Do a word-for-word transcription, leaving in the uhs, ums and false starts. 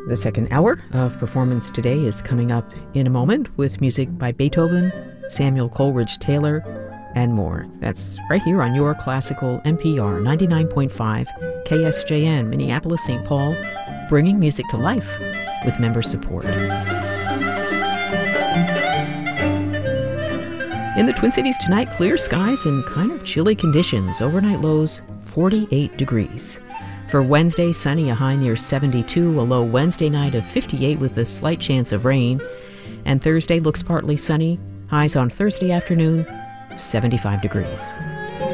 The second hour of Performance Today is coming up in a moment with music by Beethoven, Samuel Coleridge Taylor, and more. That's right here on your classical N P R ninety-nine point five K S J N, Minneapolis, Saint Paul, bringing music to life with member support. In the Twin Cities tonight, clear skies and kind of chilly conditions. Overnight lows forty-eight degrees. For Wednesday, sunny, a high near seventy-two, a low Wednesday night of fifty-eight with a slight chance of rain. And Thursday looks partly sunny, highs on Thursday afternoon, seventy-five degrees.